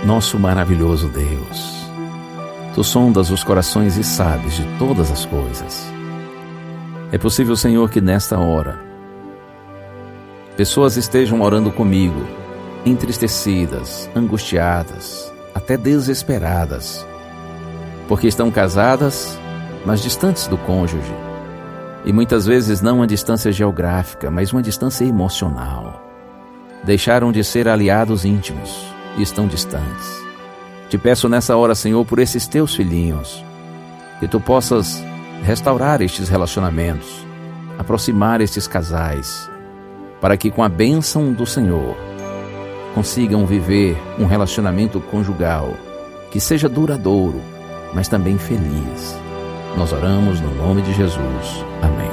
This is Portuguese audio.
Nosso maravilhoso Deus, Tu sondas os corações e sabes de todas as coisas. É possível, Senhor, que nesta hora pessoas estejam orando comigo, entristecidas, angustiadas, até desesperadas, porque estão casadas, mas distantes do cônjuge, e muitas vezes não uma distância geográfica, mas uma distância emocional. Deixaram de ser aliados íntimos e estão distantes. Te peço nessa hora, Senhor, por esses Teus filhinhos, que Tu possas restaurar estes relacionamentos, aproximar estes casais, para que com a bênção do Senhor consigam viver um relacionamento conjugal que seja duradouro, mas também feliz. Nós oramos no nome de Jesus. Amém.